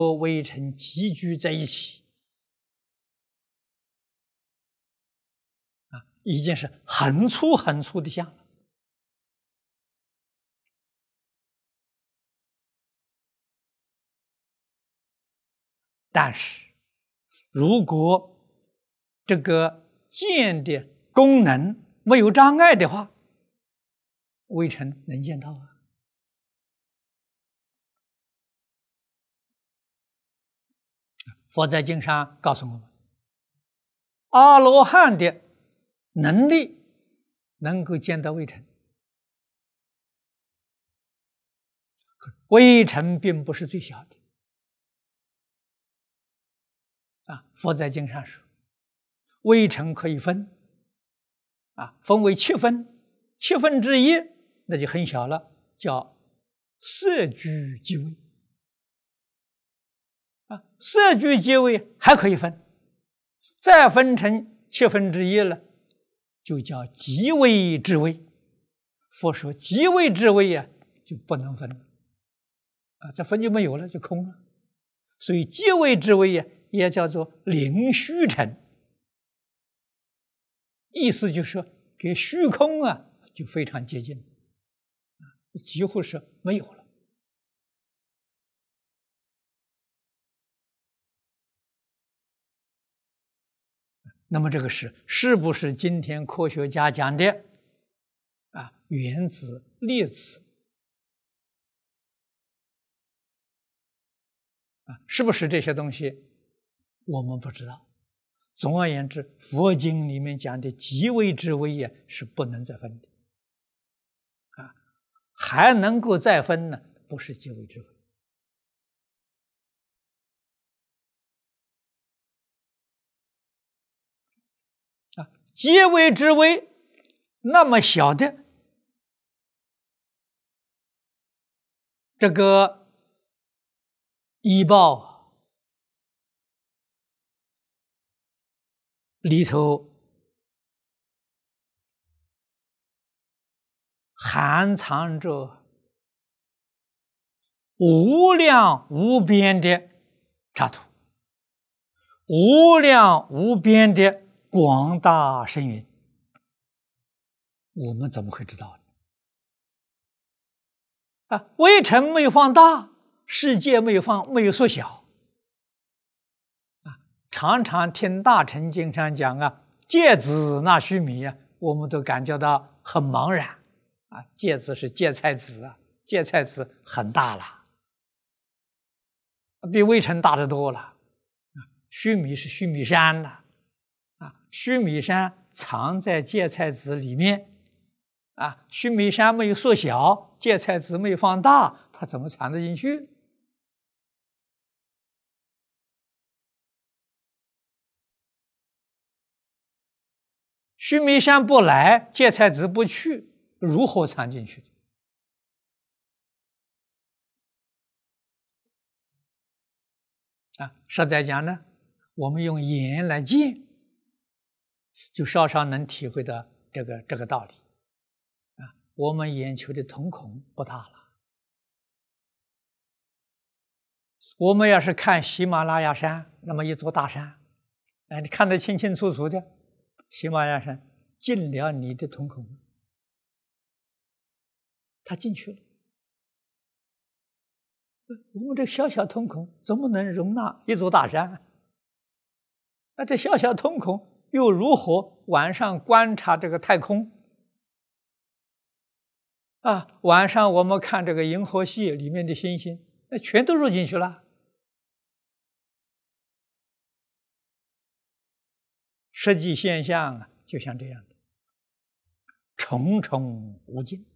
和微尘集聚在一起，已经是很粗很粗的相了。但是，如果这个见的功能没有障碍的话，微尘能见到啊。佛在经上告诉我们，阿罗汉的能力能够见到微尘，微尘并不是最小的佛在经上说，微尘可以分分为7分，1/7，那就很小了，叫色聚即微色聚即微还可以分，再分成1/7了，就叫极微之微。佛说极微之微就不能分了这分就没有了，就空了。所以极微之微也叫做临虚尘，意思就是说跟虚空就非常接近几乎是没有了。那么这个是不是今天科学家讲的原子、粒子是不是这些东西我们不知道。总而言之，佛经里面讲的极微之微是不能再分的还能够再分呢，不是极微之微极微之微那么小的这个医报里头含藏着无量无边的刹土，无量无边的广大深云，我们怎么会知道呢？微尘没有放大，世界没有缩小常常听大乘经上讲芥子纳须弥我们都感觉到很茫然芥子是芥菜籽芥菜籽很大了，比微尘大得多了须弥是须弥山的须弥山藏在芥菜籽里面须弥山没有缩小，芥菜籽没有放大，它怎么藏得进去？须弥山不来，芥菜籽不去，如何藏进去实在讲呢，我们用眼来见，就稍稍能体会到这个道理我们眼球的瞳孔不大了，我们要是看喜马拉雅山那么一座大山你看得清清楚楚的，喜马拉雅山进了你的瞳孔，它进去了我们这小小瞳孔怎么能容纳一座大山？那这小小瞳孔又如何晚上观察这个太空晚上我们看这个银河系里面的星星，那全都入进去了。实际现象就像这样的，重重无尽